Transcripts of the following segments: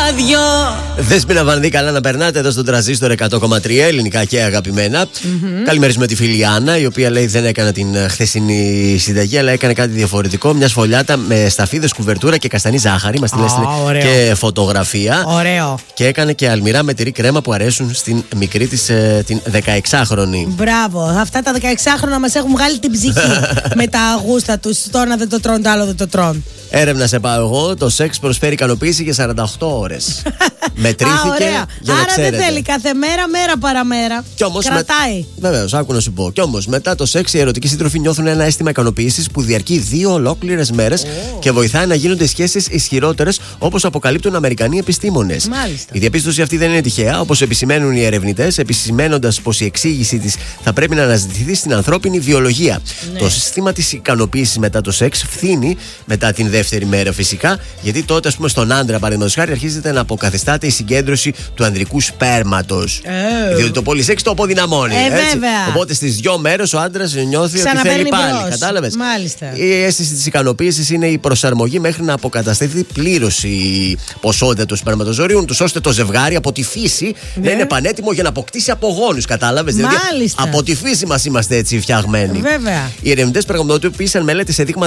ράδιο. Δέσποινα Βανδύ, καλά να περνάτε εδώ στον Τρανζίστορ 100,3, ελληνικά και αγαπημένα. Καλημερίζουμε τη φίλη Άννα, η οποία λέει δεν έκανε την χθεσινή συνταγή, αλλά έκανε κάτι διαφορετικό. Μια σφολιάτα με σταφίδες, κουβερτούρα και καστανή ζάχαρη. Μας τη έστειλε και φωτογραφία. Ωραίο. Και έκανε και αλμυρά με τυρί κρέμα που αρέσουν στην μικρή της την 16χρονη. Μπράβο. Αυτά τα 16χρονα μας έχουν βγάλει την ψυχή με τα γούστα τους. Το ένα δεν το τρώνε, το άλλο δεν το τρώνε. Έρευνα σε πάω εγώ. Το σεξ προσφέρει ικανοποίηση για 48 ώρες. Μετρήθηκε. Για άρα δεν θέλει κάθε μέρα παραμέρα. Κρατάει. Βεβαίως, άκου να σου πω. Κι όμως μετά το σεξ οι ερωτικοί σύντροφοι νιώθουν ένα αίσθημα ικανοποίησης που διαρκεί 2 ολόκληρες μέρες και βοηθάει να γίνονται οι σχέσεις ισχυρότερες, όπως αποκαλύπτουν Αμερικανοί επιστήμονες. Μάλιστα. Η διαπίστωση αυτή δεν είναι τυχαία, όπως επισημαίνουν οι ερευνητές, επισημαίνοντας πως η εξήγησή της θα πρέπει να αναζητηθεί στην ανθρώπινη βιολογία. Ναι. Το σύστημα της ικανοποίησης μετά το σεξ φθήνει μετά την δεύτερη μέρα φυσικά, γιατί τότε, ας πούμε, στον άντρα, παραδείγματος χάρη, αρχίζεται να αποκαθιστάται η συγκέντρωση του ανδρικού σπέρματος. Διότι το πολύ σεξ το αποδυναμώνει. Βέβαια. Οπότε στις 2 μέρες ο άντρας νιώθει ότι θέλει πάλι. Κατάλαβες. Μάλιστα. Η αίσθηση της ικανοποίησης είναι η προσαρμογή μέχρι να αποκατασταθεί πλήρως η ποσότητα του σπερματοζωρίων, ώστε το ζευγάρι από τη φύση να είναι πανέτοιμο για να αποκτήσει απογόνους. Κατάλαβες. Δηλαδή, από τη φύση μας είμαστε έτσι φτιαγμένοι. Βέβαια. Οι ερευνητές πραγματοποίησαν μελέτη σε δείγμα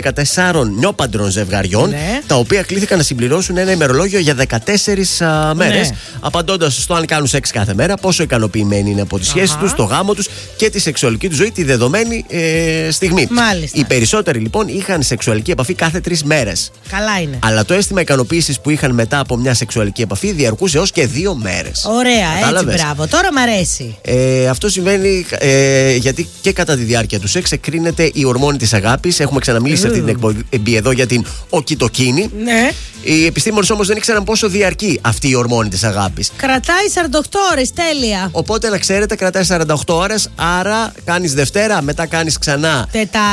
214 νιόπαντρων ζευγαριών, τα οποία κλήθηκαν να συμπληρώσουν ένα ημερολόγιο για 14 μέρες, απαντώντας στο αν κάνουν σεξ κάθε μέρα, πόσο ικανοποιημένοι είναι από τη σχέση τους, το γάμο τους και τη σεξουαλική του ζωή τη δεδομένη στιγμή. Μάλιστα. Οι περισσότεροι λοιπόν είχαν σεξουαλική επαφή κάθε 3 μέρες. Καλά είναι. Αλλά το αίσθημα ικανοποίησης που είχαν μετά από μια σεξουαλική επαφή διαρκούσε έως και 2 μέρες. Ωραία, κατάλαβες. έτσι, μπράβο. Τώρα μ' αρέσει. Αυτό συμβαίνει γιατί και κατά τη διάρκεια του σεξ εκκρίνεται η ορμόνη της αγάπης. Έχουμε ξαναμιλήσει σε αυτή την εκπομπή εδώ για την οκιτοκίνη. Ναι. Οι επιστήμονες όμως δεν ήξεραν πόσο διαρκεί αυτή η ορμόνη της αγάπης. Κρατάει 48 ώρες, τέλεια. Οπότε να ξέρετε, κρατάει 48 ώρες. Άρα κάνεις Δευτέρα, μετά κάνεις ξανά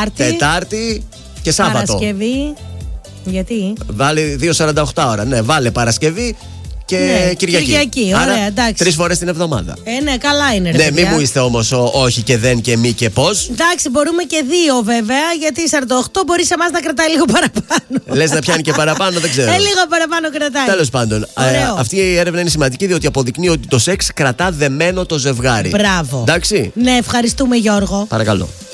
Τετάρτη και Σάββατο. Παρασκευή. Γιατί? Βάλε 2,48 ώρα. Ναι, βάλε Παρασκευή και Κυριακή. Άρα, ωραία, εντάξει. 3 φορές την εβδομάδα. Ναι, καλά είναι. Ναι, μην μου είστε όμως όχι και δεν και μη και πώς. Εντάξει, μπορούμε και 2 βέβαια, γιατί 48 μπορεί σε εμάς να κρατάει λίγο παραπάνω. Λες να πιάνει και παραπάνω, δεν ξέρω. Λίγο παραπάνω κρατάει. Τέλος πάντων, αυτή η έρευνα είναι σημαντική διότι αποδεικνύει ότι το σεξ κρατά δεμένο το ζευγάρι. Μπράβο. Εντάξει. Ναι, ευχαριστούμε Γιώργο. Παρακαλώ.